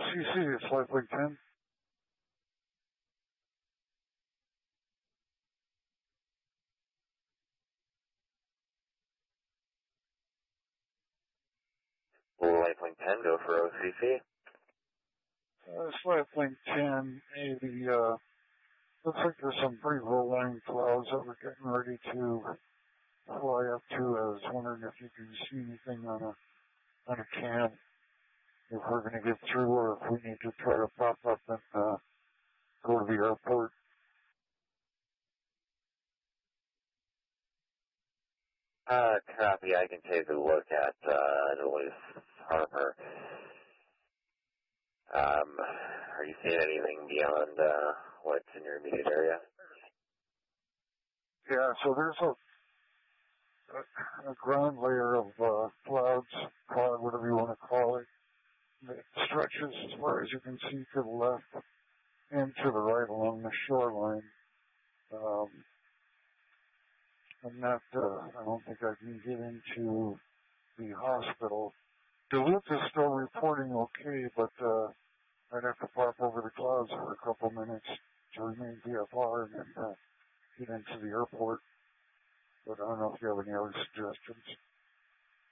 OCC, it's LifeLink 10. LifeLink 10, go for OCC. It's LifeLink 10. Looks like there's some pretty low-lying clouds that we're getting ready to fly up to. I was wondering if you can see anything on a cam, if we're going to get through or if we need to try to pop up and go to the airport. Copy. I can take a look at Duluth Harbor. Are you seeing anything beyond what's in your immediate area? Yeah, so there's a ground layer of clouds, call it whatever you want to call it, that stretches as far as you can see to the left and to the right along the shoreline. I don't think I can get into the hospital. Duluth is still reporting okay, but I'd have to pop over the clouds for a couple minutes to remain VFR and then get into the airport. But I don't know if you have any other suggestions.